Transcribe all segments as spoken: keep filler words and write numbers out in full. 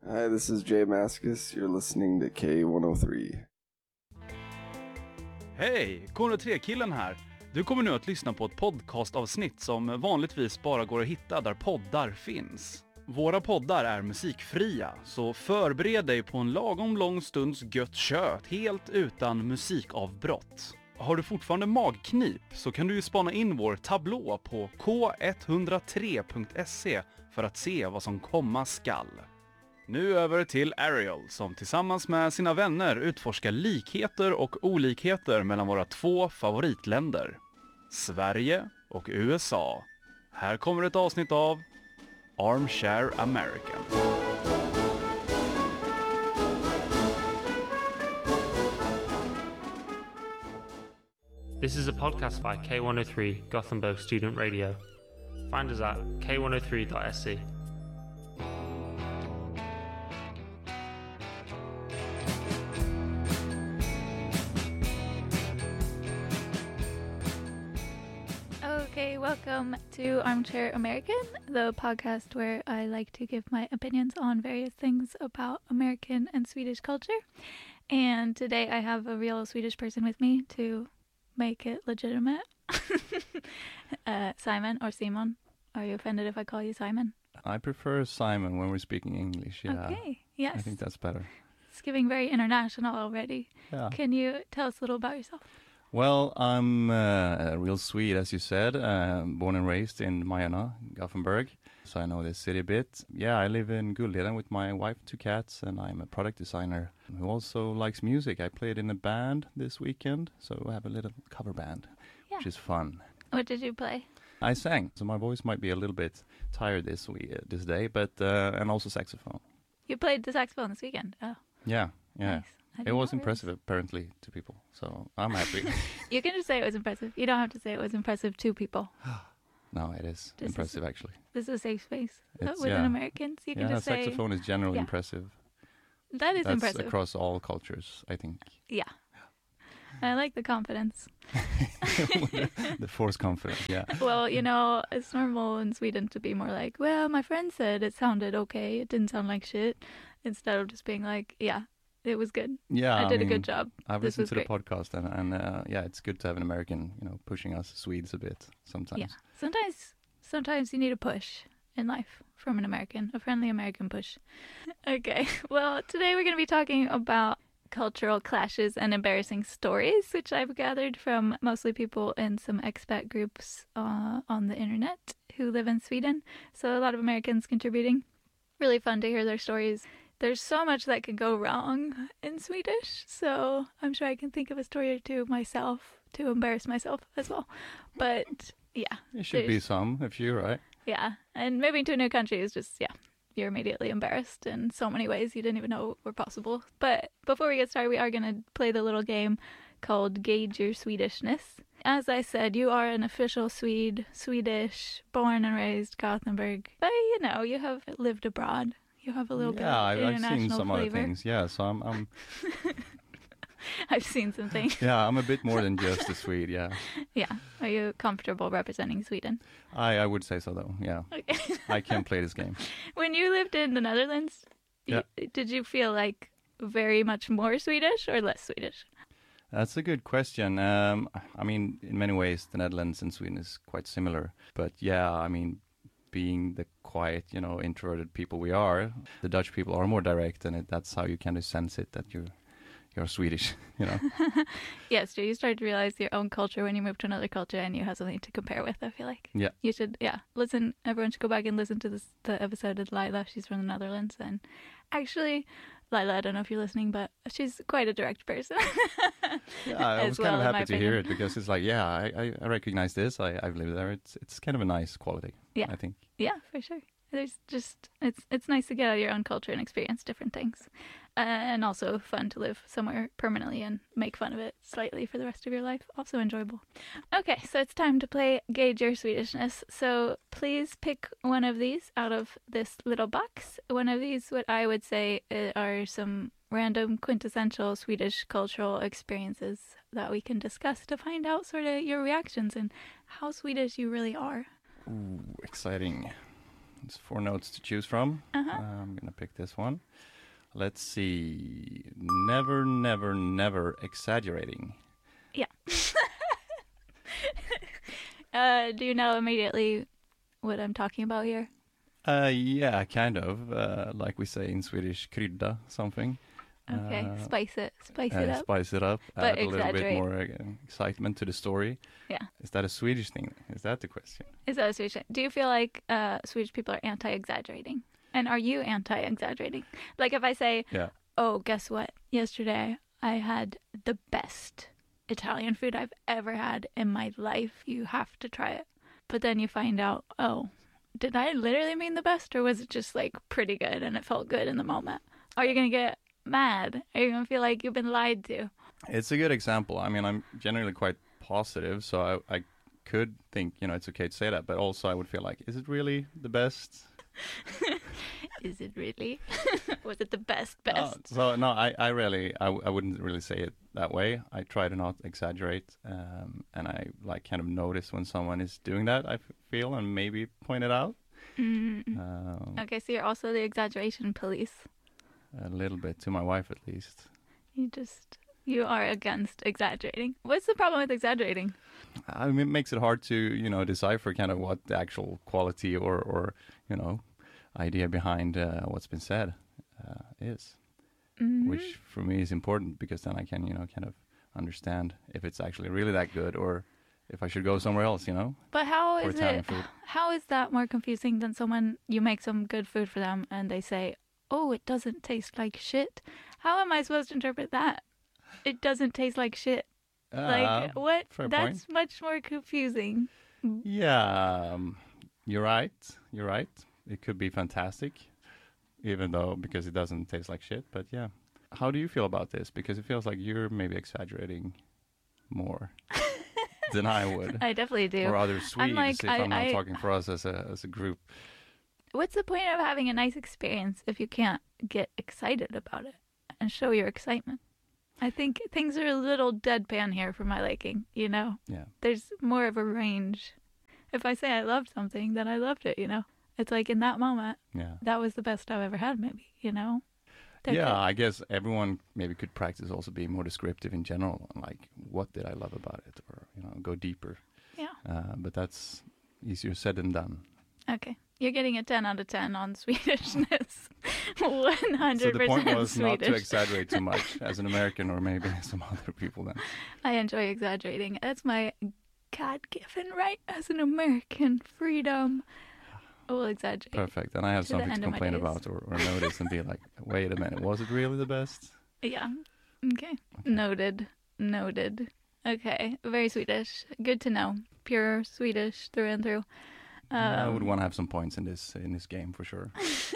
Hi, this is Jay Maskus. You're listening to K one oh three. Hej, K one oh tre-killen här. Du kommer nu att lyssna på ett podcastavsnitt som vanligtvis bara går att hitta där poddar finns. Våra poddar är musikfria, så förbered dig på en lagom lång stunds gött kött helt utan musikavbrott. Har du fortfarande magknip så kan du ju spana in vår tablå på k etthundratre punkt se för att se vad som komma skall. Nu över till Ariel som tillsammans med sina vänner utforskar likheter och olikheter mellan våra två favoritländer, Sverige och U S A. Här kommer ett avsnitt av Armchair American. This is a podcast by K one oh three Gothenburg Student Radio. Find us at k one oh three dot se. Okay, welcome to Armchair American, the podcast where I like to give my opinions on various things about American and Swedish culture. And today I have a real Swedish person with me to make it legitimate. uh, Simon or Simon. Are you offended if I call you Simon? I prefer Simon when we're speaking English. Yeah. Okay, yes. I think that's better. It's giving very international already. Yeah. Can you tell us a little about yourself? Well, I'm uh, a real Swede, as you said, uh, born and raised in Majorna, Gothenburg. So I know this city a bit. Yeah, I live in Guldheden with my wife, two cats, and I'm a product designer who also likes music. I played in a band this weekend, so I have a little cover band, Yeah. which is fun. What did you play? I sang, so my voice might be a little bit tired this week, uh, this day, but uh, and also saxophone. You played the saxophone this weekend. Oh, Yeah, yeah. nice. I did It was not impressive, realize. apparently, to people, so I'm happy. You can just say it was impressive. You don't have to say it was impressive to people. No, it is This is- impressive, actually. This is a safe space uh, It's- within yeah. Americans. You can Yeah, just say saxophone is generally yeah. impressive. that is That's impressive. across all cultures, I think. Yeah, I like the confidence. The forced confidence, yeah. Well, you know, it's normal in Sweden to be more like, well, my friend said it sounded okay. It didn't sound like shit. Instead of just being like, yeah, it was good. Yeah, I did mean, a good job. I've This listened was to great. the podcast, and, and uh, yeah, it's good to have an American, you know, pushing us Swedes a bit sometimes. Yeah. Sometimes, sometimes you need a push in life from an American, a friendly American push. Okay. Well, today we're going to be talking about cultural clashes and embarrassing stories, which I've gathered from mostly people in some expat groups uh, on the internet who live in Sweden. So a lot of Americans contributing. Really fun to hear their stories. There's so much that can go wrong in Swedish, so I'm sure I can think of a story or two myself to embarrass myself as well. But yeah, It should be there's- some, if you're right. yeah, and moving to a new country is just, yeah, you're immediately embarrassed in so many ways you didn't even know were possible. But before we get started, we are going to play the little game called Gauge Your Swedishness. As I said, you are an official Swede, Swedish, born and raised Gothenburg. But, you know, you have lived abroad. You have a little bit Yeah, of I've, I've seen international some other flavor. things. Yeah, so I'm, I'm I've seen some things. yeah, I'm a bit more than just a Swede. Yeah, Yeah. Are you comfortable representing Sweden? I, I would say so though. Yeah, Okay. I can play this game. When you lived in the Netherlands, Yeah. you, did you feel like very much more Swedish or less Swedish? That's a good question. Um, I mean, in many ways, the Netherlands and Sweden is quite similar. But yeah, I mean, being the quiet, you know, introverted people we are, the Dutch people are more direct, and it, that's how you kind of sense it that you're you're Swedish, you know. Yes, so you start to realize your own culture when you move to another culture and you have something to compare with, I feel like. Yeah. You should, yeah, listen, everyone should go back and listen to this the episode with Lila. She's from the Netherlands. And actually, Lila, I don't know if you're listening, but she's quite a direct person. Yeah, I As was well, kind of in my happy to hear opinion. it because it's like, yeah, I, I, I recognize this. I, I've lived there. It's it's kind of a nice quality. Yeah. I think. Yeah, for sure. There's just it's it's nice to get out of your own culture and experience different things, uh, and also fun to live somewhere permanently and make fun of it slightly for the rest of your life. Also enjoyable. Okay, so it's time to play Gauge Your Swedishness. So please pick one of these out of this little box. One of these, what I would say, uh, are some random quintessential Swedish cultural experiences that we can discuss to find out sort of your reactions and how Swedish you really are. Ooh, exciting. It's four notes to choose from. Uh-huh. Uh, I'm gonna pick this one. Let's see. Never, never, never exaggerating. Yeah. uh, do you know immediately what I'm talking about here? Uh, yeah, kind of. Uh, like we say in Swedish, krydda something. Okay, Uh, spice it, spice uh, it up. Spice it up. But Add a little bit exaggerate. more uh, excitement to the story. Yeah. Is that a Swedish thing? Is that the question? Is that a Swedish thing? Do you feel like uh, Swedish people are anti-exaggerating? And are you anti-exaggerating? Like if I say, Yeah. oh, guess what? Yesterday I had the best Italian food I've ever had in my life. You have to try it. But then you find out, oh, did I literally mean the best, or was it just like pretty good and it felt good in the moment? Are you going to get mad? Are you going to feel like you've been lied to? It's a good example. I mean, I'm generally quite positive, so I, I could think, you know, it's okay to say that, but also I would feel like, is it really the best? Is it really? Was it the best No, best? so no, I, I really, I, w- I wouldn't really say it that way. I try to not exaggerate, um, and I like kind of notice when someone is doing that, I f- feel, and maybe point it out. Mm. Um, Okay, so you're also the exaggeration police. a little bit, to my wife at least. You just, you are against exaggerating. What's the problem with exaggerating? I mean, it makes it hard to, you know, decipher kind of what the actual quality or, or you know, idea behind uh, what's been said uh, is, Mhm. which for me is important because then I can, you know, kind of understand if it's actually really that good or if I should go somewhere else, you know, But how for is Italian it, food. how is that more confusing than someone, you make some good food for them and they say, oh, it doesn't taste like shit? How am I supposed to interpret that? It doesn't taste like shit. Like, Uh, what? fair That's much more confusing. Yeah, um, you're right. You're right. It could be fantastic, even though because it doesn't taste like shit. But yeah, how do you feel about this? Because it feels like you're maybe exaggerating more than I would, I definitely do. or other Swedes. like, if I- I'm not I- talking for us as a as a group. What's the point of having a nice experience if you can't get excited about it and show your excitement? I think things are a little deadpan here for my liking, you know? Yeah, There's more of a range. If I say I loved something, then I loved it, you know? It's like in that moment, yeah, that was the best I've ever had, maybe, you know? That yeah. could- I guess everyone maybe could practice also being more descriptive in general, like what did I love about it, or you know, go deeper. Yeah. Uh, but that's easier said than done. Okay. You're getting a ten out of ten on Swedishness. one hundred percent So the point was not to Swedish. exaggerate too much as an American or maybe some other people then. I enjoy exaggerating. That's my God-given right as an American. Freedom. I will exaggerate. Perfect. And I have To the something to end of my complain days. about or, or notice and be like, wait a minute, was it really the best? Yeah. Okay. Noted. Noted. Okay. Very Swedish. Good to know. Pure Swedish through and through. I Um, would want to have some points in this in this game for sure.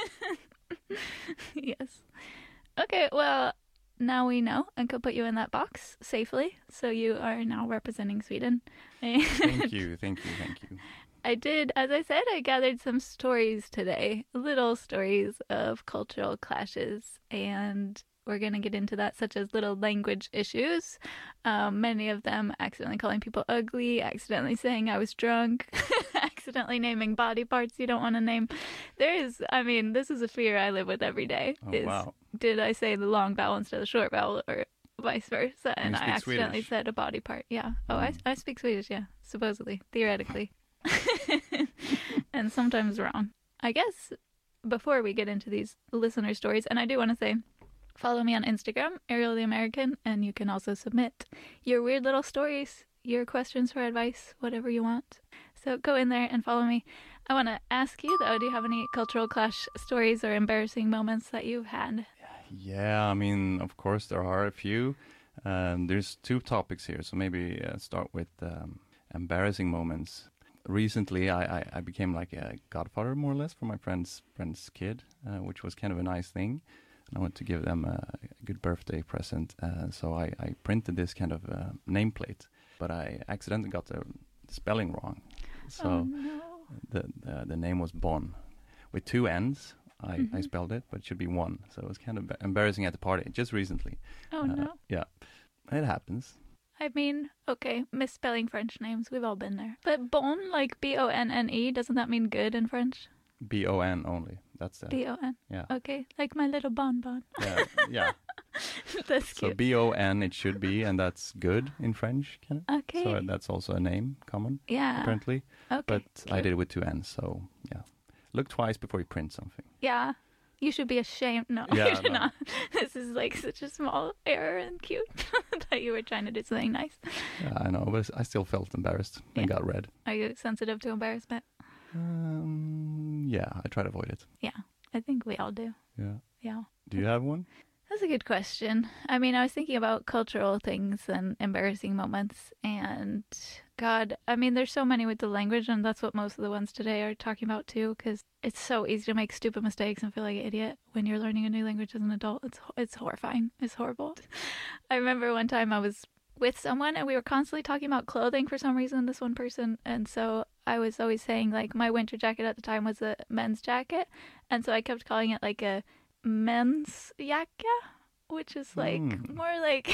Yes. Okay, well, now we know and can put you in that box safely. So you are now representing Sweden. Thank you, thank you, thank you. I did, as I said, I gathered some stories today, little stories of cultural clashes, and we're going to get into that, such as little language issues. Um, many of them accidentally calling people ugly, accidentally saying I was drunk, accidentally naming body parts you don't want to name. There is, I mean, this is a fear I live with every day. Oh, is, wow. Did I say the long vowel instead of the short vowel, or vice versa? And I speak accidentally Swedish? said a body part. Yeah. Oh, I, Mm. I speak Swedish, yeah, supposedly, theoretically. And sometimes wrong. I guess before we get into these listener stories, and I do want to say, follow me on Instagram, Ariel the American, and you can also submit your weird little stories, your questions for advice, whatever you want. So go in there and follow me. I want to ask you, though, do you have any cultural clash stories or embarrassing moments that you've had? Yeah, I mean, of course there are a few. Um, there's two topics here, so maybe uh, start with um, embarrassing moments. Recently, I, I, I became like a godfather, more or less, for my friend's friend's kid, uh, which was kind of a nice thing. And I want to give them a, a good birthday present, uh, so I, I printed this kind of uh, nameplate, but I accidentally got the spelling wrong. So oh, no. the, the the name was Bon, with two N's. I, I Mhm. spelled it, but it should be one. So it was kind of ba- embarrassing at the party, just recently. Oh, Uh, no. Yeah, it happens. I mean, okay, misspelling French names. We've all been there. But bon, like B O N N E, doesn't that mean good in French? B O N only. That's the B O N. yeah. Okay, like my little bonbon. Yeah, yeah. That's So cute. B O N it should be, and that's good in French, kind of. Okay. So that's also a name, common, yeah. apparently. Okay. But I cute. did it with two N's, so yeah. Look twice before you print something. Yeah. You should be ashamed. No, Yeah, you should no. not. This is like such a small error and cute that you were trying to do something nice. Yeah, I know, but I still felt embarrassed and Yeah. got red. Are you sensitive to embarrassment? Um, yeah, I try to avoid it. I think we all do. Yeah. Yeah. Do you have one? That's a good question. I mean, I was thinking about cultural things and embarrassing moments, and God, I mean, there's so many with the language, and that's what most of the ones today are talking about too, because it's so easy to make stupid mistakes and feel like an idiot when you're learning a new language as an adult. It's it's horrifying. It's horrible. I remember one time I was with someone, and we were constantly talking about clothing for some reason, this one person, and so I was always saying, like, my winter jacket at the time was a men's jacket, and so I kept calling it like a men's jacka, which is like Mm. more like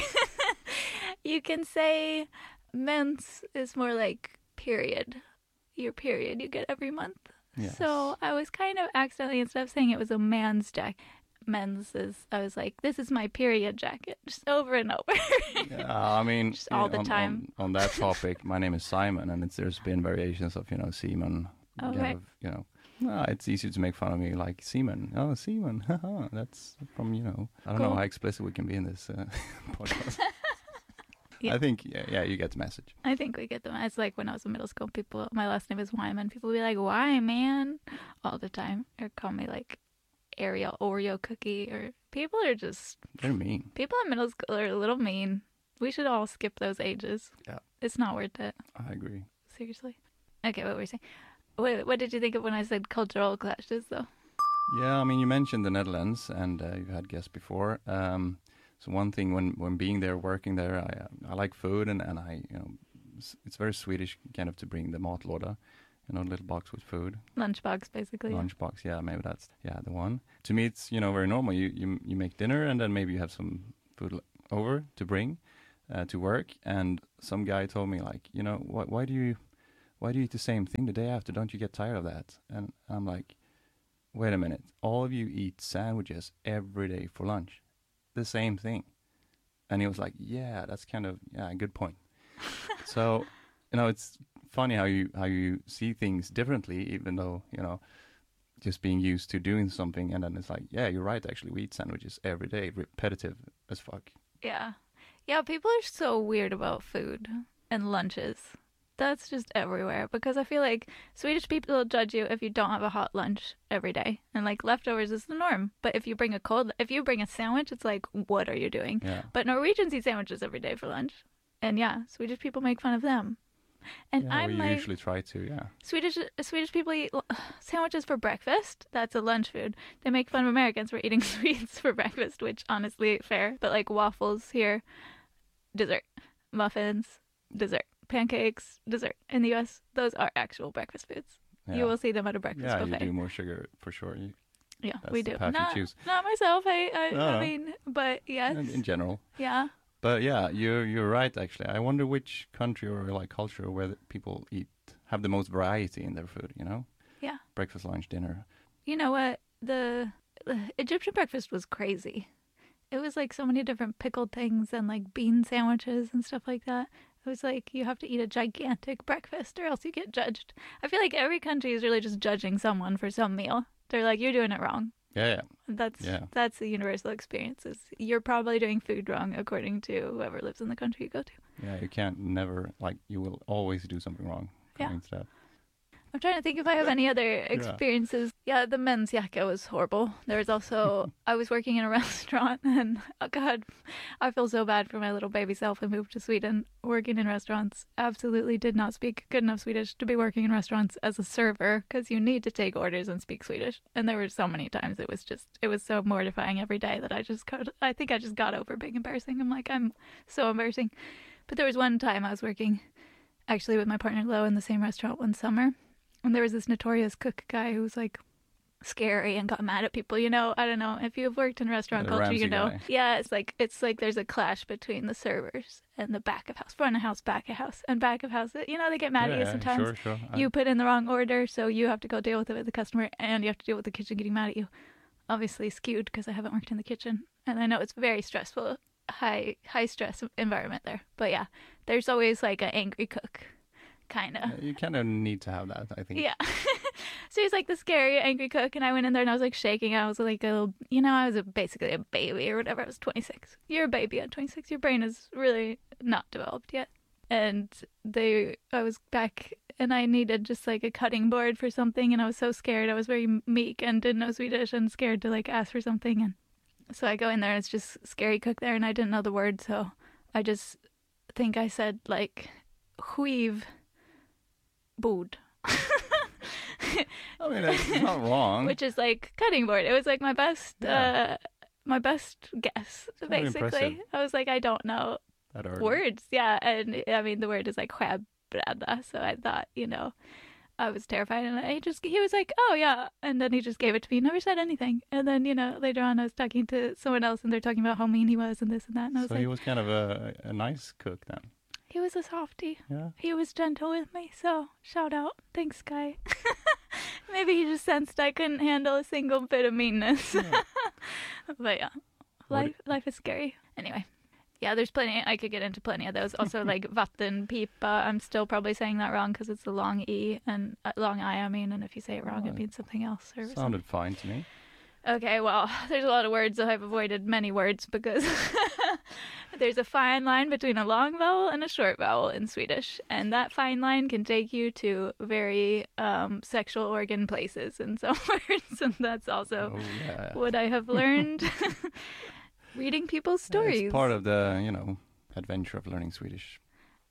you can say men's is more like period, your period you get every month. Yes. So I was kind of accidentally, instead of saying it was a man's jacket, men's is, I was like, this is my period jacket, just over and over. Yeah, I mean, Just all the on, time. On, on that topic, my name is Simon, and it's, there's been variations of, you know, Seaman. Oh, kind right. of, you know, ah, it's easy to make fun of me, like Seaman. Oh, Seaman. haha, That's from, you know, I don't know Cool. how explicit we can be in this uh, podcast. Yeah. I think, yeah, yeah, you get the message. I think we get them. It's like when I was in middle school, people, my last name is Wyman. People would be like, why, man? All the time. Or call me like Ariel Oreo cookie. Or people are just, They're mean. people in middle school are a little mean. We should all skip those ages. Yeah. It's not worth it. I agree. Seriously. Okay, what were we saying? What, what did you think of when I said cultural clashes, though? Yeah, I mean, you mentioned the Netherlands, and uh, you had guests before. Um, so one thing when, when being there, working there, I uh, I like food, and, and I you know it's, it's very Swedish kind of to bring the matlåda, you know, little box with food, Lunchbox, basically. lunchbox. Yeah, maybe that's yeah the one. To me, it's you know very normal. You you you make dinner, and then maybe you have some food l- over to bring uh, to work. And some guy told me like, you know, why why do you why do you eat the same thing the day after? Don't you get tired of that? And I'm like, wait a minute, all of you eat sandwiches every day for lunch, the same thing. And he was like, yeah, that's kind of, yeah, good point. So, you know, it's funny how you how you see things differently, even though, you know, just being used to doing something. And then it's like, yeah, you're right, actually, we eat sandwiches every day, repetitive as fuck. Yeah. Yeah, people are so weird about food and lunches. That's just everywhere, because I feel like Swedish people will judge you if you don't have a hot lunch every day, and like leftovers is the norm. But if you bring a cold, if you bring a sandwich, it's like, what are you doing? Yeah. But Norwegians eat sandwiches every day for lunch, and yeah, Swedish people make fun of them. And yeah, I'm we like, usually try to, yeah. Swedish Swedish people eat l- sandwiches for breakfast. That's a lunch food. They make fun of Americans for eating sweets for breakfast, which honestly fair. But like waffles here, dessert, muffins, dessert. Pancakes, dessert. In the U S, those are actual breakfast foods. yeah. You will see them at a breakfast Yeah, buffet. you do more sugar for sure. You, Yeah, That's we the do. path you Not, choose. not myself. I, I, No, I no. mean, but yes, in, in general. yeah. But yeah, you're you're right. Actually, I wonder which country or like culture where the people eat have the most variety in their food. You know, Yeah. breakfast, lunch, dinner. You know what? The, the Egyptian breakfast was crazy. It was like so many different pickled things and like bean sandwiches and stuff like that. It was like you have to eat a gigantic breakfast or else you get judged. I feel like every country is really just judging someone for some meal. They're like, you're doing it wrong. Yeah, yeah, That's Yeah. that's the universal experience. Is you're probably doing food wrong according to whoever lives in the country you go to. yeah. You can't never like you will always do something wrong. Yeah. According to that. I'm trying to think if I have any other experiences. Yeah, the men's jacka was horrible. There was also, I was working in a restaurant, and oh God, I feel so bad for my little baby self who moved to Sweden. Working in restaurants, absolutely did not speak good enough Swedish to be working in restaurants as a server, because you need to take orders and speak Swedish. And there were so many times it was just, it was so mortifying every day that I just got, I think I just got over being embarrassing. I'm like, I'm so embarrassing. But there was one time I was working actually with my partner Lo in the same restaurant one summer. And there was this notorious cook guy who was like scary and got mad at people. You know, I don't know if you've worked in restaurant The culture, Ramsay you know. guy. Yeah, it's like it's like there's a clash between the servers and the back of house, front of house, back of house, and back of house. You know, they get mad at you Yeah, sometimes. Sure, sure. I- You put in the wrong order, so you have to go deal with it with the customer, and you have to deal with the kitchen getting mad at you. Obviously skewed because I haven't worked in the kitchen, and I know it's very stressful, high high stress environment there. But yeah, there's always like an angry cook, kind of. You kind of need to have that, I think. Yeah. So he's like the scary, angry cook, and I went in there and I was like shaking. I was like a little, you know, I was a, basically a baby or whatever. I was twenty-six. You're a baby at twenty-six. Your brain is really not developed yet. And they, I was back and I needed just like a cutting board for something, and I was so scared. I was very meek and didn't know Swedish and scared to like ask for something. And so I go in there and it's just scary cook there, and I didn't know the word, so I just think I said like skiv bord. I mean, it's not wrong. Which is like cutting board. It was like my best, Yeah. uh, my best guess, very basically. impressive. I was like, I don't know that early. words. Yeah, and I mean the word is like skärbräda, so I thought, you know, I was terrified, and I just he was like, oh yeah, and then he just gave it to me, never said anything. And then, you know, later on I was talking to someone else, and they're talking about how mean he was and this and that, and I was So like, he was kind of a, a nice cook then. he was a softie. Yeah. He was gentle with me, so shout out. Thanks, Guy. Maybe he just sensed I couldn't handle a single bit of meanness. Yeah. But yeah, What- life life is scary. Anyway, yeah, there's plenty. I could get into plenty of those. Also, like vattenpipa. I'm still probably saying that wrong because it's a long e and uh, long I. I mean, and if you say it wrong, it Right. means something else. Or something. Sounded fine to me. Okay, well, there's a lot of words. I've avoided many words because there's a fine line between a long vowel and a short vowel in Swedish, and that fine line can take you to very um, sexual organ places in some words, and that's also Oh, yeah. what I have learned reading people's stories. It's part of the, you know, adventure of learning Swedish.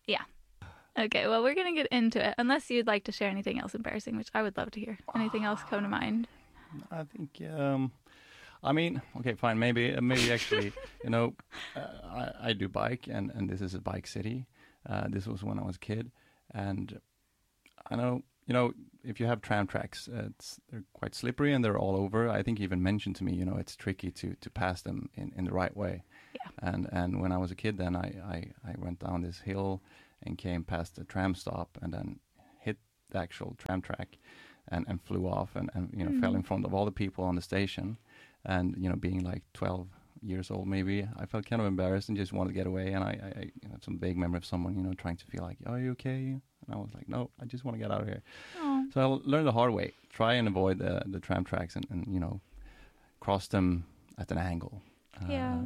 Okay, well, we're going to get into it, unless you'd like to share anything else embarrassing, which I would love to hear. Anything else come to mind? I think, um, I mean, okay, fine. Maybe, uh, maybe actually, you know, uh, I, I do bike, and, and this is a bike city. Uh, this was when I was a kid, and I know, you know, if you have tram tracks, uh, it's they're quite slippery and they're all over. I think you even mentioned to me, you know, it's tricky to to pass them in, in the right way. Yeah. And and when I was a kid, then I, I I went down this hill and came past the tram stop and then hit the actual tram track. And, and flew off and, and you know Mm. fell in front of all the people on the station, and you know being like twelve years old maybe, I felt kind of embarrassed and just wanted to get away. And I, I, I you know, some vague memory of someone you know trying to feel like, are you okay? And I was like, no, I just want to get out of here. Oh, So I learned the hard way: try and avoid the the tram tracks and, and you know cross them at an angle. Yeah.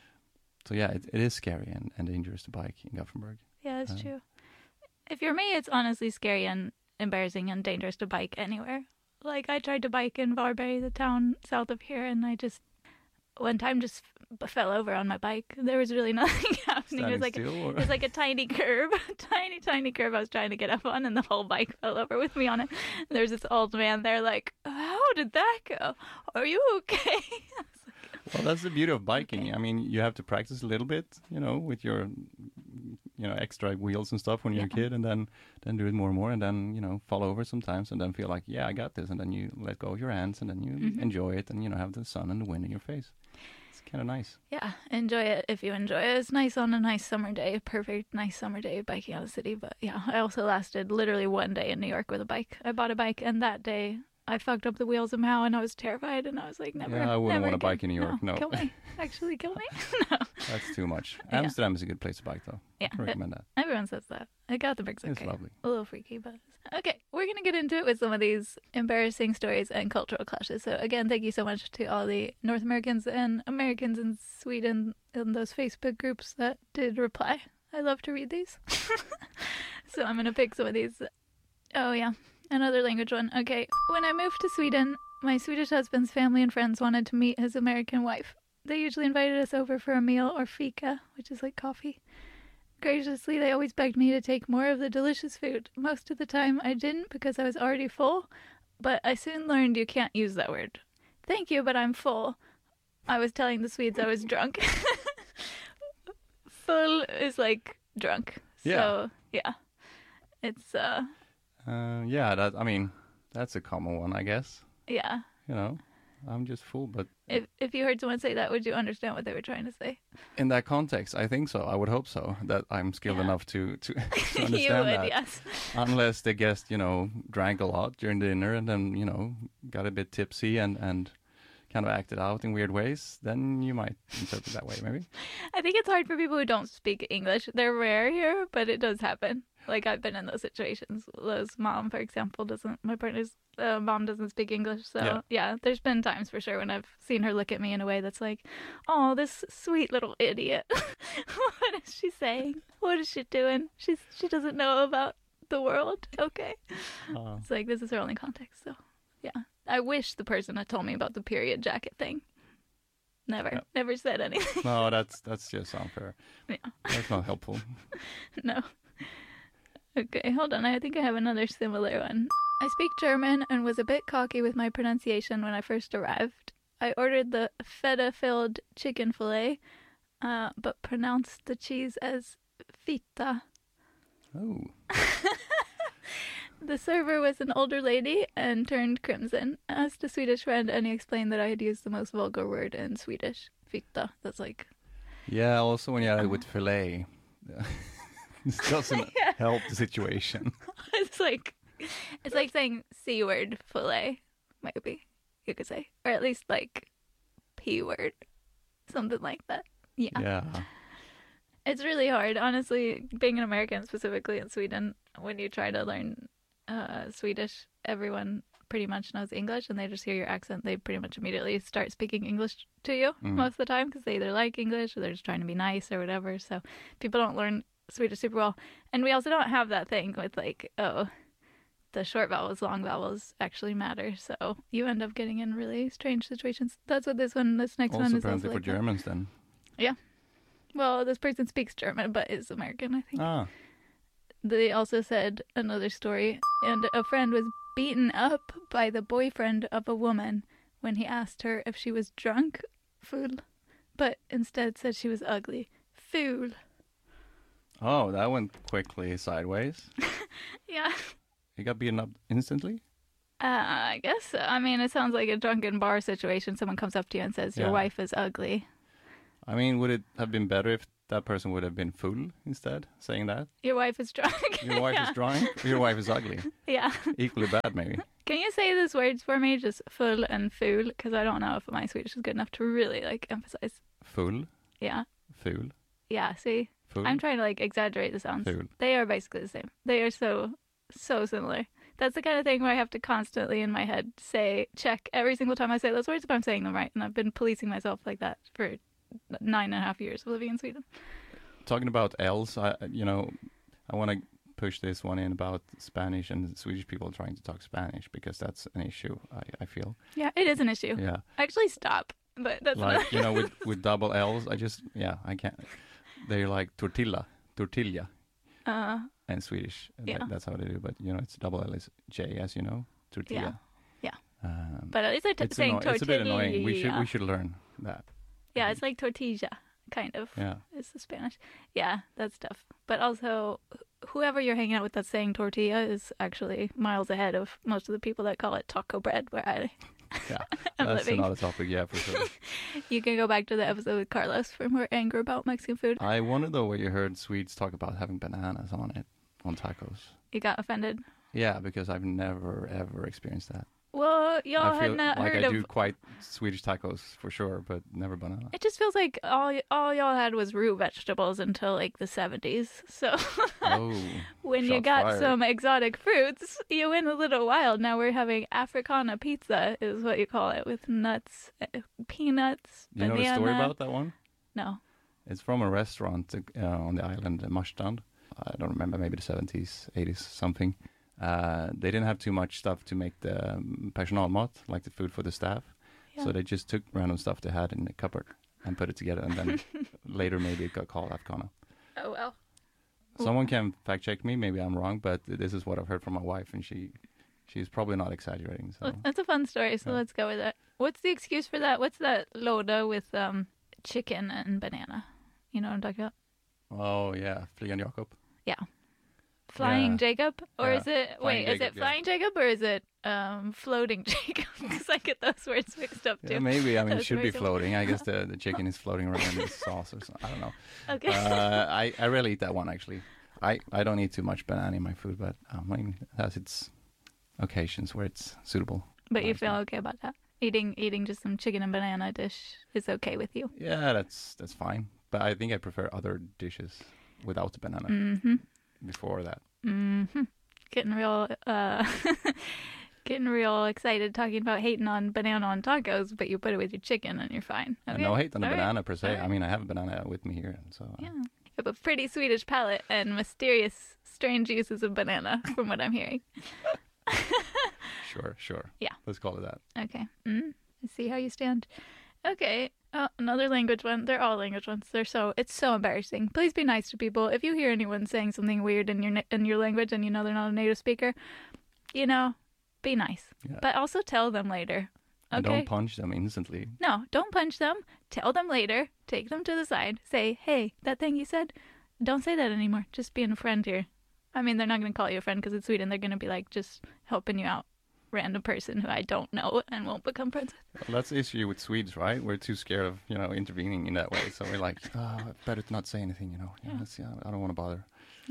So yeah, it, it is scary and, and dangerous to bike in Gothenburg. yeah, that's Uh, true. If you're me, it's honestly scary and embarrassing and dangerous to bike anywhere. Like, I tried to bike in Varberg, the town south of here, and I just, one time just f- fell over on my bike. There was really nothing happening. It was Standing like, still, or- it was like a tiny curve, tiny, tiny curve I was trying to get up on, and the whole bike fell over with me on it. And there's this old man there like, how did that go? Are you okay? Well, that's the beauty of biking. I mean, you have to practice a little bit, you know, with your, you know, extra wheels and stuff when you're Yeah. a kid, and then then do it more and more, and then you know fall over sometimes, and then feel like, yeah, I got this, and then you let go of your hands, and then you Mhm. enjoy it, and you know have the sun and the wind in your face. It's kind of nice. Yeah, enjoy it if you enjoy it. It's nice on a nice summer day, perfect nice summer day biking out of the city. But yeah, I also lasted literally one day in New York with a bike. I bought a bike, and that day I fucked up the wheel somehow, and I was terrified, and I was like, never. Yeah, I wouldn't never want to again. bike in New York. No, kill me. Actually, kill me. No. that's too much. Yeah. Amsterdam is a good place to bike, though. Yeah, I recommend that. everyone says that. I got the bricks. It's Okay, lovely. a little freaky, but okay. We're gonna get into it with some of these embarrassing stories and cultural clashes. So again, thank you so much to all the North Americans and Americans in Sweden in those Facebook groups that did reply. I love to read these. So I'm gonna pick some of these. Oh yeah, another language one. Okay, when I moved to Sweden, my Swedish husband's family and friends wanted to meet his American wife. They usually invited us over for a meal or fika, which is like coffee. Graciously, they always begged me to take more of the delicious food. Most of the time, I didn't because I was already full, but I soon learned you can't use that word. Thank you, but I'm full. I was telling the Swedes I was drunk. Full is like drunk. Yeah. So, yeah. It's, uh, Uh, yeah, that I mean, that's a common one, I guess. yeah. you know, I'm just full. But If if you heard someone say that, would you understand what they were trying to say? in that context, I think so. I would hope so, that I'm skilled Yeah. enough to, to, to You understand would, that. yes. Unless the guest, you know, drank a lot during dinner and then, you know, got a bit tipsy and, and kind of acted out in weird ways, then you might interpret that way, maybe. I think it's hard for people who don't speak English. They're rare here, but it does happen. Like, I've been in those situations. Lo's mom, for example, doesn't, my partner's uh, mom doesn't speak English. So, Yeah. yeah, there's been times for sure when I've seen her look at me in a way that's like, oh, this sweet little idiot. What is she saying? What is she doing? She's She doesn't know about the world. Okay. Uh, It's like, this is her only context. So, yeah. I wish the person had told me about the period jacket thing. Never. Yeah. Never said anything. no, that's that's just unfair. Yeah. That's not helpful. No. Okay, hold on. I think I have another similar one. I speak German and was a bit cocky with my pronunciation when I first arrived. I ordered the feta-filled chicken fillet, uh, but pronounced the cheese as fita. Oh, The server was an older lady and turned crimson. I asked a Swedish friend and he explained that I had used the most vulgar word in Swedish. Fita. That's like... yeah. Also, when you add it with fillet, this doesn't Yeah. help the situation. It's like... It's like saying C-word fillet, maybe, you could say. Or at least like P-word. Something like that. Yeah. Yeah. It's really hard, honestly, being an American, specifically in Sweden, when you try to learn uh, Swedish, everyone pretty much knows English and they just hear your accent. They pretty much immediately start speaking English to you Mm. most of the time because they either like English or they're just trying to be nice or whatever. So people don't learn Swedish super well. And we also don't have that thing with like, oh, the short vowels, long vowels actually matter. So you end up getting in really strange situations. That's what this one, this next Also, one is apparently also for like that. Germans, then. Well, this person speaks German, but is American, I think. Ah, They also said another story, and a friend was beaten up by the boyfriend of a woman when he asked her if she was drunk, fool, but instead said she was ugly, fool. oh, that went quickly sideways. Yeah, He got beaten up instantly. uh, I guess so. I mean, it sounds like a drunken bar situation. Someone comes up to you and says, your Yeah. wife is ugly. I mean, would it have been better if that person would have been full instead, saying that? Your wife is drunk. Your wife Yeah. is drunk, or your wife is ugly. Yeah. Equally bad, maybe. Can you say those words for me, just full and fool? Because I don't know if my Swedish is good enough to really, like, emphasize. Full, Yeah. fool, Yeah, see? full, I'm trying to like exaggerate the sounds. fool. They are basically the same. They are so so similar. That's the kind of thing where I have to constantly in my head say check every single time I say those words if I'm saying them right. And I've been policing myself like that for nine and a half years of living in Sweden. Talking about L's, I, you know, I want to push this one in about Spanish and Swedish people trying to talk Spanish because that's an issue, I, I feel. Yeah, it is an issue. Yeah. Actually, stop. But that's Like, not. you know, with, with double L's, I just, yeah, I can't. They're like tortilla, tortilla uh, in Swedish. Yeah. That, that's how they do, but, you know, it's double L is J, as you know, tortilla. Yeah. Um, but at least I'm t- it's, saying anno- tortilla. it's a bit annoying. We should we should learn that. Yeah, it's like tortilla, kind of. Yeah. It's the Spanish. Yeah, that's tough. But also, wh- whoever you're hanging out with that's saying tortilla is actually miles ahead of most of the people that call it taco bread where I Yeah. am That's living. another topic, yeah, for sure. You can go back to the episode with Carlos for more anger about Mexican food. I wonder though where you heard Swedes talk about having bananas on it, on tacos. You got offended. Yeah, because I've never ever experienced that. Well, y'all I feel had not like heard I of. do quite Swedish tacos for sure, but never banana. It just feels like all all y'all had was root vegetables until like the seventies. So Oh, when you shots got fired. some exotic fruits, you went a little wild. Now we're having Africana pizza, is what you call it, with nuts, uh, peanuts, you know banana. the story about that one? No. It's from a restaurant uh, on the island, uh, Marstrand. I don't remember, maybe the seventies, eighties, something. Uh, they didn't have too much stuff to make the um, personalmat, like the food for the staff. Yeah. So they just took random stuff they had in the cupboard and put it together, and then later maybe it got called Afghana. Oh well. Someone can fact check me, maybe I'm wrong, but this is what I've heard from my wife, and she she's probably not exaggerating. So Well, that's a fun story, so Yeah. let's go with it. What's the excuse for that? What's that loda with um chicken and banana? You know what I'm talking about? oh yeah, Flygan Jakob. Flying Yeah. Jacob? Or Yeah. is it, Flying wait, is Jacob, it yeah. Flying Jacob or is it um, Floating Jacob? Because I get those words mixed up too. Yeah, maybe. I mean, it That's should be very floating. I guess the, the chicken is floating around in the sauce or something. I don't know. Okay. Uh, I, I rarely eat that one, actually. I, I don't eat too much banana in my food, but um, I mean, it has its occasions where it's suitable. But you honestly. feel okay about that? Eating eating just some chicken and banana dish is okay with you? Yeah, that's that's fine. But I think I prefer other dishes without the banana Mm-hmm. before that. Mm-hmm. Getting real, uh, getting real excited talking about hating on banana on tacos, but you put it with your chicken and you're fine. And Okay. no hate on the All right. banana per se. All right. I mean, I have a banana with me here, and so uh, Yeah. You have a pretty Swedish palate and mysterious, strange uses of banana, from what I'm hearing. sure, sure. Yeah. Let's call it that. Okay. Mm, I see how you stand. Okay. Oh, another language one. They're all language ones. They're so it's so embarrassing. Please be nice to people. If you hear anyone saying something weird in your na- in your language and you know they're not a native speaker, you know, be nice. Yeah. But also tell them later. And Okay. don't punch them instantly. No, don't punch them. Tell them later. Take them to the side. Say, hey, that thing you said, don't say that anymore. Just being a friend here. I mean, they're not going to call you a friend because it's Sweden. They're going to be like just helping you out. Random person who I don't know and won't become friends with. Well, that's the issue with Swedes, right? We're too scared of, you know, intervening in that way. So we're like, oh, better to not say anything, you know. Yeah, Yeah. let's, yeah I don't want to bother.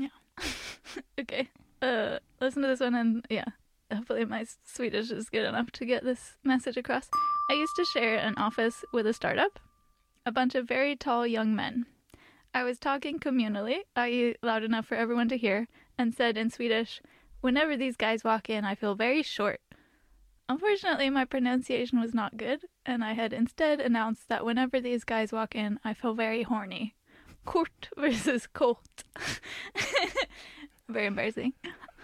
Okay. Uh, listen to this one and yeah. Hopefully my Swedish is good enough to get this message across. I used to share an office with a startup. A bunch of very tall young men. I was talking communally, that is loud enough for everyone to hear, and said in Swedish, whenever these guys walk in, I feel very short. Unfortunately, my pronunciation was not good, and I had instead announced that whenever these guys walk in, I feel very horny. Kort versus kort. Very embarrassing.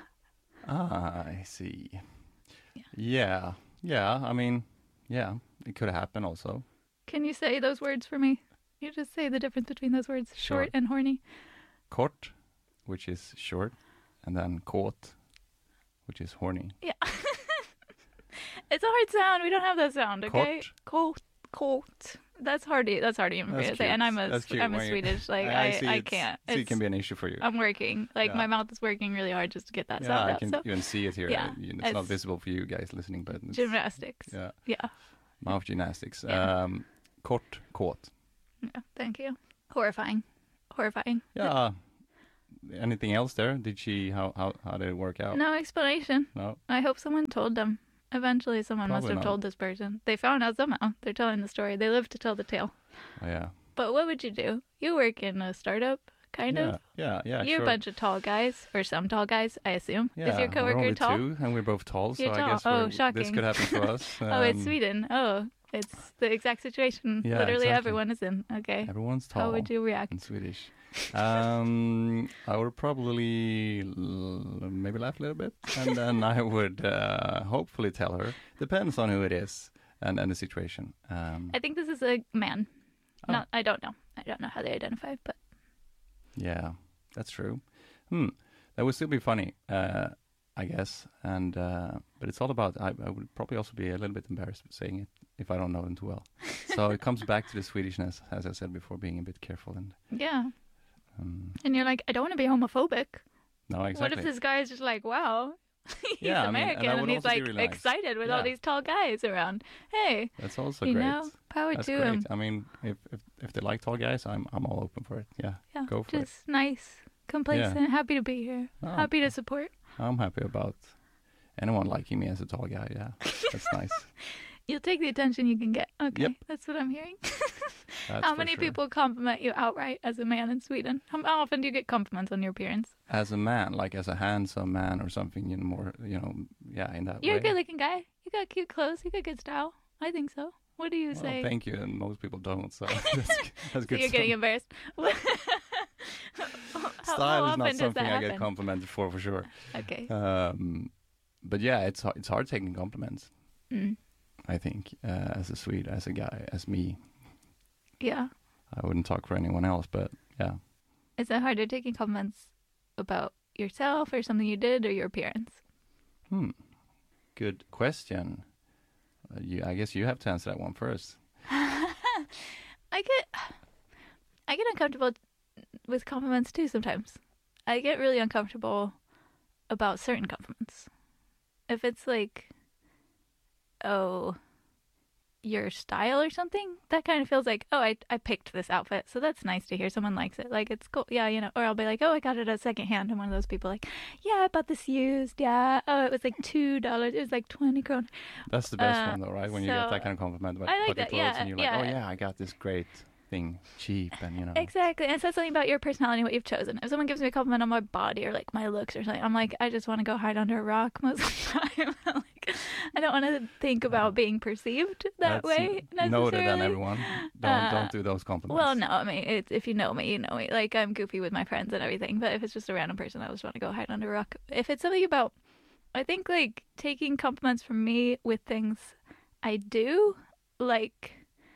Ah, I see. Yeah. Yeah. Yeah. I mean, yeah, it could happen also. Can you say those words for me? You just say the difference between those words, short Sure. and horny. Kort, which is short, and then kåt, which is horny. Yeah. It's a hard sound. We don't have that sound, okay? Kort. Kort. Kort. That's hard to, that's hard even for That's you to say. cute. And I'm a, That's cute I'm a when you- Swedish. Like, I, I, see I, it's- can't. See, it It's, can be an issue for you. I'm working. Like, Yeah. my mouth is working really hard just to get that yeah, sound I out. can So, even see it here. yeah, Uh, you- it's, not it's- visible for you guys listening, but it's, gymnastics. yeah, Yeah. mouth gymnastics. Yeah. Um, kort, kåt. Yeah. Thank you. Horrifying. Horrifying. Yeah. Anything else there? Did she? How how how did it work out? No explanation. No? I hope someone told them. Eventually, someone must Probably have not. told this person. They found out somehow. They're telling the story. They live to tell the tale. Oh, yeah. But what would you do? You work in a startup, kind yeah. of. Yeah. Yeah. You're sure. a bunch of tall guys, or some tall guys, I assume. Yeah, Is your we're coworker only tall? two, and we're both tall, so You're I tall. guess Oh, we're- this shocking. could happen to us. Oh, it's Um, Sweden. Oh, it's the exact situation Yeah, literally exactly. everyone is in. Okay. Everyone's tall How would you react? in Swedish. Um, I would probably l- maybe laugh a little bit, and then I would uh, hopefully tell her. Depends on who it is and, and the situation. Um, I think this is a man. Oh. Not, I don't know. I don't know how they identify, but yeah, that's true. Hmm, that would still be funny, uh, I guess. And uh, but it's all about. I, I would probably also be a little bit embarrassed saying it if I don't know them too well. So it comes back to the Swedishness, as I said before, being a bit careful and. yeah. Um, And you're like, I don't want to be homophobic. no, exactly. What if this guy is just like, wow, he's Yeah, I mean, and American I and, would he's also be like really nice. excited with all Yeah. these tall guys around? Hey, That's also you great. know, power That's to great. him. I mean, if, if if they like tall guys, I'm I'm all open for it. Yeah, Yeah, go for it. just nice, complacent, happy to be here, Oh, happy to support. I'm happy about anyone liking me as a tall guy. Yeah, that's nice. You'll take the attention you can get. Okay, Yep. that's what I'm hearing. That's How for many sure. people compliment you outright as a man in Sweden? How how often do you get compliments on your appearance? As a man, like as a handsome man or something, you know, more, you know, yeah, in that You're way. a good-looking guy. You got cute clothes. You got good style. I think so. What do you Well, say? thank you, and most people don't, so that's, that's So good. you're getting stuff. embarrassed. how, Style how is often not does something that I happen? get complimented for, for sure. Okay. Um, but yeah, it's hard, it's hard taking compliments. Mm. I think uh, as a Swede, as a guy, as me, Yeah. I wouldn't talk for anyone else, but yeah. Is it harder taking compliments about yourself or something you did or your appearance? Hmm. Good question. Uh, you, I guess you have to answer that one first. I get I get uncomfortable with compliments too sometimes. I get really uncomfortable about certain compliments. If it's like, oh, your style or something, that kind of feels like, oh, I I picked this outfit, so that's nice to hear someone likes it. Like, it's cool. Yeah, you know, or I'll be like, oh, I got it at secondhand. I'm one of those people like, yeah, I bought this used. Yeah. Oh, it was like two dollars. It was like twenty kroner. That's the best Uh, one though, right? When you so- get that kind of compliment about, I like about your that, clothes yeah, and you're like, yeah. oh yeah, I got this great thing, cheap, and you know. Exactly. And it says something about your personality and what you've chosen. If someone gives me a compliment on my body or like my looks or something, I'm like, I just want to go hide under a rock most of the time. Like, I don't want to think about being perceived that That's way n- noted on necessarily. everyone. Don't Uh, don't do those compliments. Well, no, I mean, it's, if you know me, you know me. Like, I'm goofy with my friends and everything, but if it's just a random person, I just want to go hide under a rock. If it's something about, I think, like, taking compliments from me with things I do, like,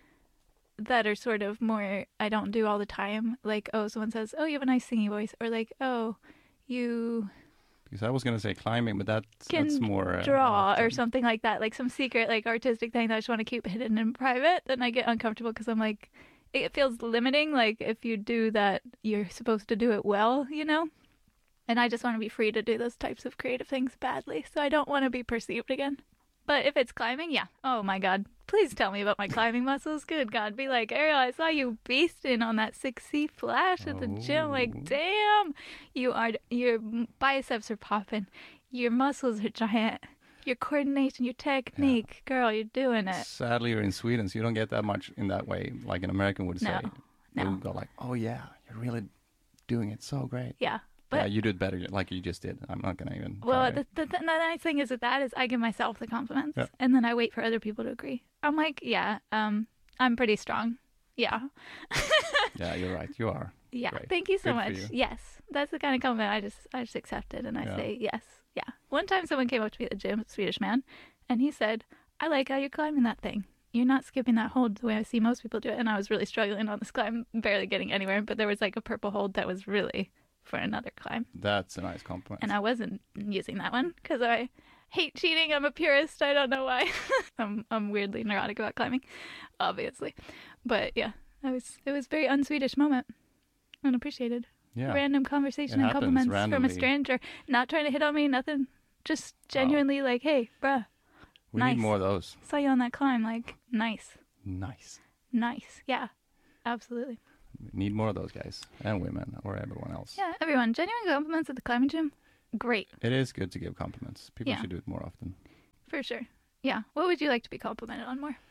that are sort of more, I don't do all the time. Like, oh, someone says, oh, you have a nice singing voice. Or like, oh, you Because I was gonna say climbing, but that's can that's more uh, draw or often. something like that, like some secret like artistic thing that I just want to keep hidden in private, then I get uncomfortable because I'm like, it feels limiting. Like, if you do that, you're supposed to do it well, you know? And I just want to be free to do those types of creative things badly, so I don't want to be perceived again. But if it's climbing, yeah. Oh my God. Please tell me about my climbing muscles. Good God. Be like, Ariel, I saw you beasting on that six C flash at the gym. Like, Oh. damn. You are, your biceps are popping. Your muscles are giant. Your coordination, your technique. Girl, you're doing it. Sadly, you're in Sweden, so you don't get that much in that way, like an American would say. No, no. They'll go like, oh yeah, you're really doing it so great. Yeah. But, yeah, you did better, like you just did. I'm not gonna even. well, try the, it. the, the, the nice thing is with that is I give myself the compliments, Yeah. and then I wait for other people to agree. I'm like, yeah, um, I'm pretty strong. Yeah. Yeah, you're right. You are. Yeah, Great. thank you so Good for much. you. Yes, that's the kind of compliment I just I just accept it and I Yeah. say yes. Yeah. One time someone came up to me at the gym, a Swedish man, and he said, "I like how you're climbing that thing. You're not skipping that hold the way I see most people do it." And I was really struggling on this climb, barely getting anywhere, but there was like a purple hold that was really for another climb, That's a nice compliment. and I wasn't using that one because I hate cheating. I'm a purist. I don't know why. I'm I'm weirdly neurotic about climbing, obviously, but yeah, I was it was a very un-Swedish moment, unappreciated. yeah. Random conversation It and happens compliments from a randomly. stranger, not trying to hit on me, nothing, just genuinely like, hey, bruh, we nice. need more of those. saw you on that climb, like, nice, Nice. nice, yeah, absolutely. We need more of those guys and women or everyone else. Yeah, everyone, genuine compliments at the climbing gym, great, It is good to give compliments. People Yeah. should do it more often. for sure. Yeah, what would you like to be complimented on more?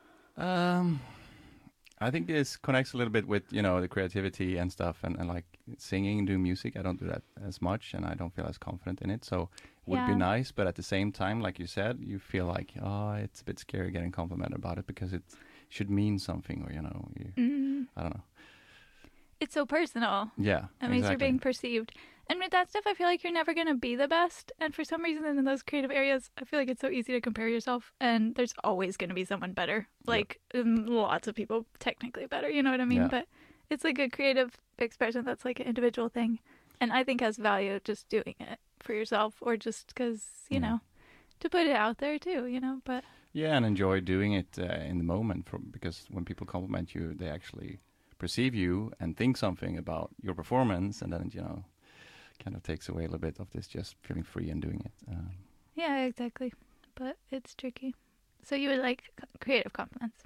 Um, I think this connects a little bit with, you know, the creativity and stuff and, and like singing and doing music. I don't do that as much and I don't feel as confident in it. So it would be Yeah. nice, but at the same time, like you said, you feel like, oh, it's a bit scary getting complimented about it because it should mean something or, you know, you, Mm, I don't know. it's so personal. Yeah, It means you're exactly. being perceived. And with that stuff, I feel like you're never going to be the best. And for some reason, in those creative areas, I feel like it's so easy to compare yourself. And there's always going to be someone better. Like, um, lots of people technically better, you know what I mean? Yeah. But it's like a creative expression that's like an individual thing. And I think has value just doing it for yourself or just because, you Yeah. know, to put it out there too, you know? But Yeah, and enjoy doing it uh, in the moment from, because when people compliment you, they actually perceive you and think something about your performance, and then, you know, kind of takes away a little bit of this just feeling free and doing it. Um, yeah, exactly. But it's tricky. So you would like c- creative compliments.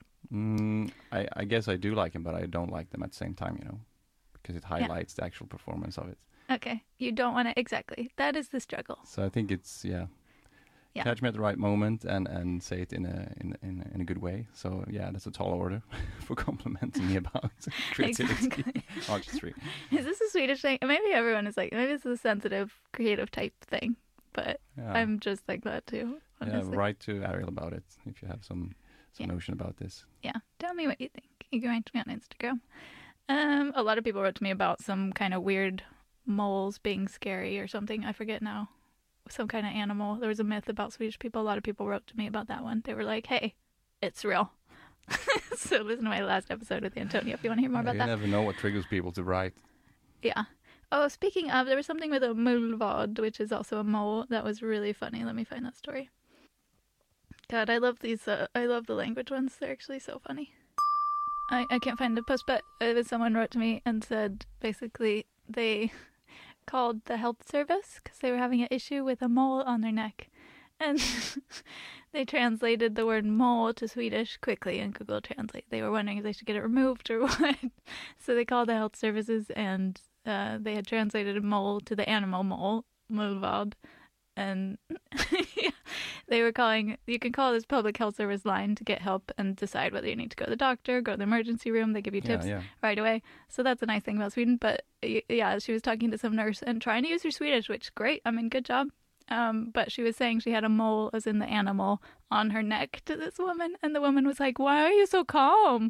mm, I, I guess I do like them, but I don't like them at the same time, you know, because it highlights the actual performance of it. Okay. You don't want to, exactly. That is the struggle. So I think it's, yeah, Yeah. catch me at the right moment and, and say it in a, in, in, a- in a good way. So yeah, that's a tall order for complimenting me about creativity. Exactly. Artistry. Is this a Swedish thing? Maybe everyone is like, maybe this is a sensitive, creative type thing, but Yeah. I'm just like that too, Yeah, honestly. write to Ariel about it if you have some some Yeah. notion about this. Yeah. Tell me what you think. You can write to me on Instagram. Um, a lot of people wrote to me about some kind of weird moles being scary or something. I forget now. Some kind of animal. There was a myth about Swedish people. A lot of people wrote to me about that one. They were like, hey, it's real. So listen to my last episode with Antonio if you want to hear more Yeah, about you that. never know what triggers people to write. Yeah. Oh, speaking of, there was something with a mulvad, which is also a mole. That was really funny. Let me find that story. God, I love these. Uh, I love the language ones. They're actually so funny. I, I can't find the post, but it was someone wrote to me and said basically they called the health service because they were having an issue with a mole on their neck. And they translated the word mole to Swedish quickly in Google Translate. They were wondering if they should get it removed or what. So they called the health services, and uh, they had translated mole to the animal mole, mullvad. And yeah, they were calling, you can call this public health service line to get help and decide whether you need to go to the doctor, go to the emergency room. They give you tips Yeah, yeah. right away. So that's a nice thing about Sweden. But y- yeah, she was talking to some nurse and trying to use her Swedish, which great. I mean, good job. Um, but she was saying she had a mole, as in the animal, on her neck to this woman. And the woman was like, why are you so calm?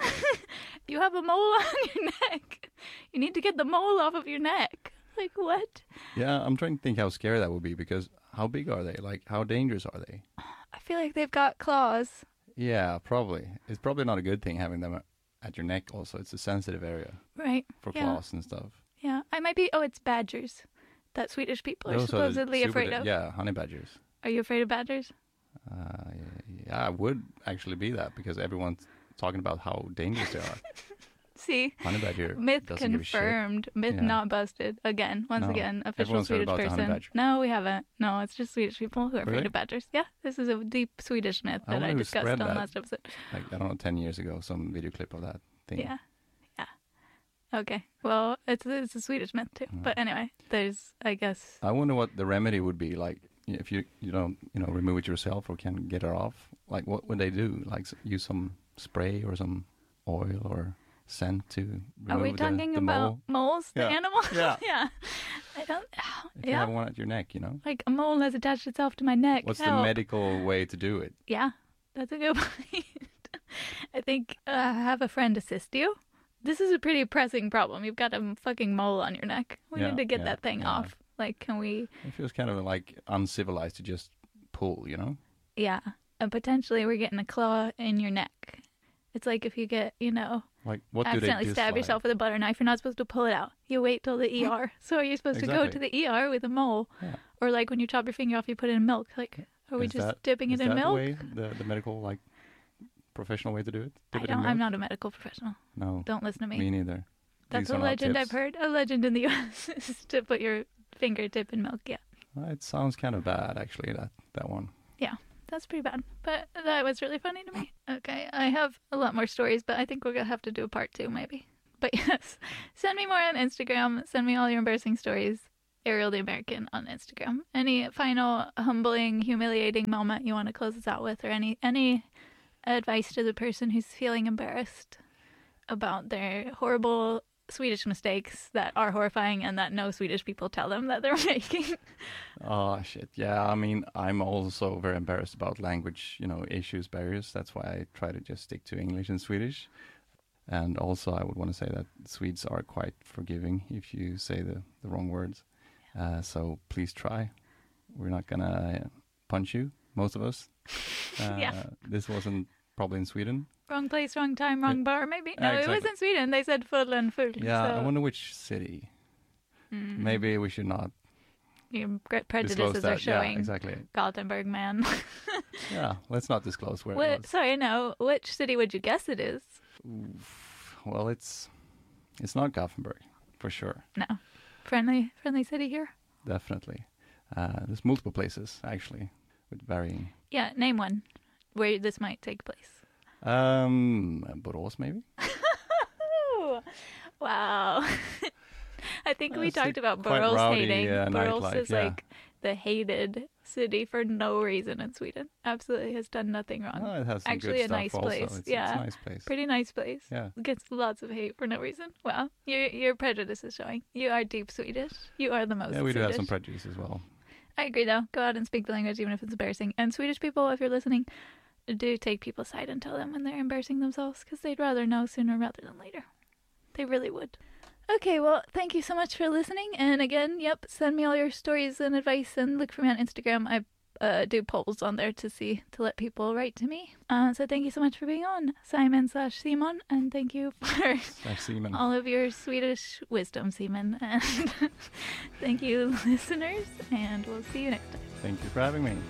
You have a mole on your neck. You need to get the mole off of your neck. Like, what? Yeah, I'm trying to think how scary that would be, because how big are they? Like, how dangerous are they? I feel like they've got claws. Yeah, probably. It's probably not a good thing having them at your neck also. It's a sensitive area Right. for yeah. claws and stuff. Yeah. I might be, oh, it's badgers that Swedish people are Those are the supposedly super afraid da- of. Yeah, honey badgers. Are you afraid of badgers? Uh, yeah, I would actually be that, because everyone's talking about how dangerous they are. See? Honey badger Myth doesn't give a shit. confirmed. Myth Yeah. not busted. Again, once No. again, official Everyone's heard Swedish about the honey person. badger. No, we haven't. No, it's just Swedish people who are afraid Really? of badgers. Yeah, this is a deep Swedish myth I that wonder I who discussed spread on that. last episode. Like, I don't know, ten years ago, some video clip of that thing. Yeah, yeah. Okay, well, it's it's a Swedish myth too. Mm. But anyway, there's, I guess, I wonder what the remedy would be, like, if you you don't you know remove it yourself or can get it off. Like, what would they do? Like, s- use some spray or some oil or scent to remove are we the, talking the about mole? moles, the Yeah. animal? Yeah. yeah. I don't. If you yeah, have one at your neck, you know. like a mole has attached itself to my neck. What's the Help. medical way to do it? Yeah, that's a good point. I think uh, have a friend assist you. This is a pretty pressing problem. You've got a fucking mole on your neck. We Yeah, need to get yeah, that thing yeah. off. Like, can we? It feels kind of like uncivilized to just pull, you know. Yeah, and potentially we're getting a claw in your neck. It's like if you get, you know, Like, what do they accidentally dislike? stab yourself with a butter knife, you're not supposed to pull it out. You wait till the E R. So are you supposed to go to Exactly. the E R with a mole? Yeah. Or like when you chop your finger off, you put it in milk. Like, are we Is just that- dipping Is it in that milk? the way, the, the medical, like, professional way to do it? I Dip it in don't. I'm milk? not a medical professional. No, Don't listen to me. me neither. That's These a are not legend tips. I've heard. A legend in the U S is to put your fingertip in milk. Yeah, Uh, It sounds kind of bad, actually, that, that one. that's pretty bad. But that was really funny to me. Okay, I have a lot more stories, but I think we're going to have to do a part two maybe. But yes, send me more on Instagram. Send me all your embarrassing stories. Ariel the American on Instagram. Any final humbling, humiliating moment you want to close us out with, or any any advice to the person who's feeling embarrassed about their horrible Swedish mistakes that are horrifying and that no Swedish people tell them that they're making? Oh, shit. Yeah, I mean, I'm also very embarrassed about language, you know, issues, barriers. That's why I try to just stick to English and Swedish. And also, I would want to say that Swedes are quite forgiving if you say the, the wrong words. Uh, so please try. We're not going to punch you, most of us. Uh, Yeah. This wasn't probably in Sweden. Wrong place, wrong time, wrong bar, maybe? No, Yeah, it was exactly. in Sweden. They said full and full. Yeah, so, I wonder which city. mm, Maybe we should not your pre- prejudices disclose are that. Yeah, showing. exactly. Gothenburg man. Yeah, let's not disclose where it what, was. sorry, no. Which city would you guess it is? Oof. Well, it's it's not Gothenburg, for sure. No. Friendly, friendly city here? Definitely. Uh, there's multiple places, actually, with varying. Yeah, name one where this might take place. Um, Borås, maybe? Wow. I think we That's talked a about quite Borås rowdy, hating. uh, Borås nightlife, is yeah. like the hated city for no reason in Sweden. Absolutely has done nothing wrong. Oh, it has some Actually good a stuff nice also. place, It's, yeah. it's a nice place. Pretty nice place. Yeah. Gets lots of hate for no reason. Well, your your prejudice is showing. You are deep Swedish. You are the most Yeah, we do have some Swedish. prejudice as well. I agree, though. Go out and speak the language, even if it's embarrassing. And Swedish people, if you're listening, do take people's side and tell them when they're embarrassing themselves, because they'd rather know sooner rather than later. They really would. Okay, well, thank you so much for listening. And again, yep, send me all your stories and advice, and look for me on Instagram. I uh, do polls on there to see, to let people write to me. Uh, so thank you so much for being on, Simon slash Simon, and thank you for Slash semen. all of your Swedish wisdom, Simon. And thank you, listeners, and we'll see you next time. Thank you for having me.